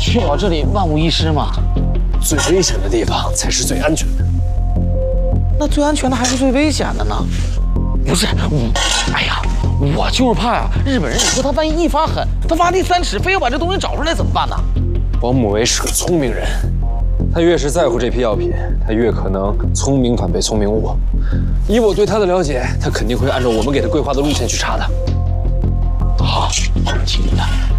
确保这里万无一失嘛。 最危险的地方才是最安全的。 那最安全的还是最危险的呢？不是我，哎呀，我就是怕呀，日本人以后他万一一发狠，他挖地3尺，非要把这东西找出来怎么办呢？ 王母为是个聪明人，他越是在乎这批药品，他越可能聪明反被聪明误。以我对他的了解，他肯定会按照我们给他规划的路线去查的。 好，听你的。